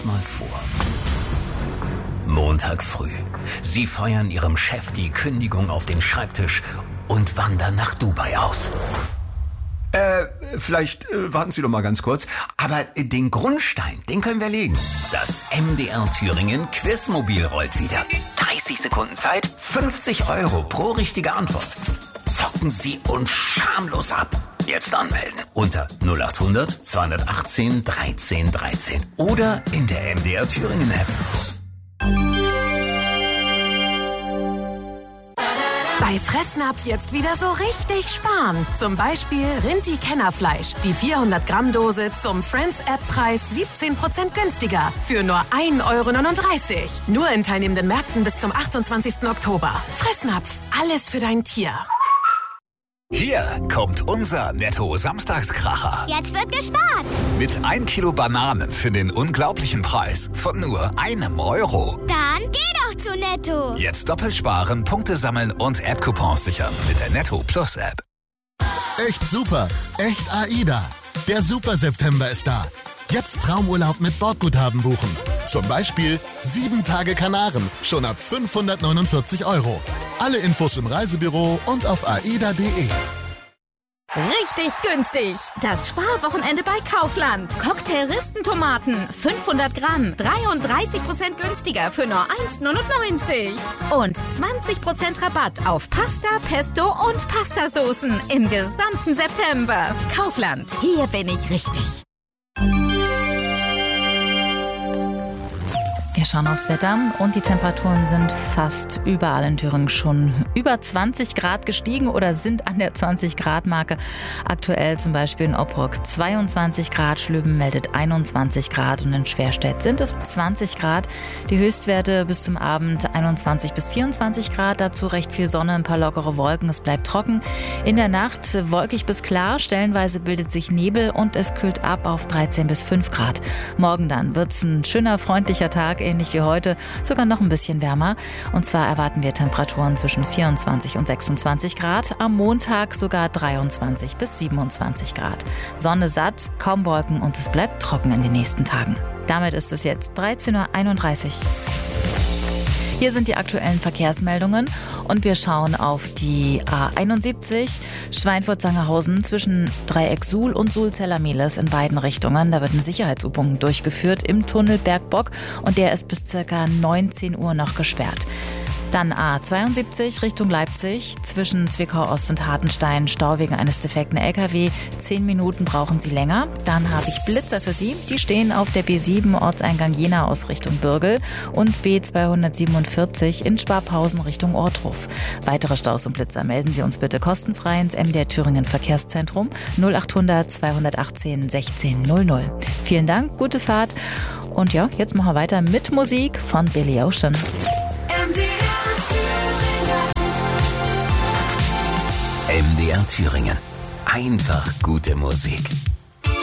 das mal vor. Montag früh. Sie feuern Ihrem Chef die Kündigung auf den Schreibtisch und wandern nach Dubai aus. Vielleicht warten Sie doch mal ganz kurz. Aber den Grundstein, den können wir legen. Das MDR Thüringen Quizmobil rollt wieder. 30 Sekunden Zeit, 50 € pro richtige Antwort. Zocken Sie uns schamlos ab. Jetzt anmelden unter 0800 218 13 13 oder in der MDR Thüringen App. Bei Fressnapf jetzt wieder so richtig sparen. Zum Beispiel Rinti-Kennerfleisch. Die 400 Gramm Dose zum Friends-App-Preis 17% günstiger. Für nur 1,39 €. Nur in teilnehmenden Märkten bis zum 28. Oktober. Fressnapf. Alles für dein Tier. Hier kommt unser Netto-Samstagskracher. Jetzt wird gespart. Mit 1 Kilo Bananen für den unglaublichen Preis von nur €1. Dann geh doch zu Netto. Jetzt doppelt sparen, Punkte sammeln und App-Coupons sichern mit der Netto Plus App. Echt super, echt AIDA. Der Super September ist da. Jetzt Traumurlaub mit Bordguthaben buchen. Zum Beispiel 7 Tage Kanaren, schon ab 549 €. Alle Infos im Reisebüro und auf aida.de. Richtig günstig. Das Sparwochenende bei Kaufland. Cocktail-Ristentomaten, 500 Gramm, 33% günstiger für nur 1,99 €. Und 20% Rabatt auf Pasta, Pesto und Pastasoßen im gesamten September. Kaufland, hier bin ich richtig. Wir schauen aufs Wetter und die Temperaturen sind fast überall in Thüringen schon über 20 Grad gestiegen oder sind an der 20-Grad-Marke. Aktuell zum Beispiel in Oppruck 22 Grad, Schlüben meldet 21 Grad und in Schwerstedt sind es 20 Grad. Die Höchstwerte bis zum Abend 21 bis 24 Grad, dazu recht viel Sonne, ein paar lockere Wolken, es bleibt trocken. In der Nacht wolkig bis klar, stellenweise bildet sich Nebel und es kühlt ab auf 13 bis 5 Grad. Morgen dann wird's ein schöner, freundlicher Tag, ähnlich wie heute, sogar noch ein bisschen wärmer. Und zwar erwarten wir Temperaturen zwischen 24 und 26 Grad. Am Montag sogar 23 bis 27 Grad. Sonne satt, kaum Wolken und es bleibt trocken in den nächsten Tagen. Damit ist es jetzt 13:31 Uhr. Hier sind die aktuellen Verkehrsmeldungen und wir schauen auf die A71 Schweinfurt-Sangerhausen zwischen Dreieck Suhl und Suhl-Zellermehles in beiden Richtungen. Da wird eine Sicherheitsübung durchgeführt im Tunnel Bergbock und der ist bis ca. 19 Uhr noch gesperrt. Dann A72 Richtung Leipzig zwischen Zwickau Ost und Hartenstein, Stau wegen eines defekten LKW. 10 Minuten brauchen Sie länger. Dann habe ich Blitzer für Sie. Die stehen auf der B7 Ortseingang Jena aus Richtung Bürgel und B247 in Sparpausen Richtung Ortruf. Weitere Staus und Blitzer melden Sie uns bitte kostenfrei ins MDR Thüringen Verkehrszentrum 0800 218 16 00. Vielen Dank, gute Fahrt. Und ja, jetzt machen wir weiter mit Musik von Billy Ocean. MDR Thüringen. Einfach gute Musik.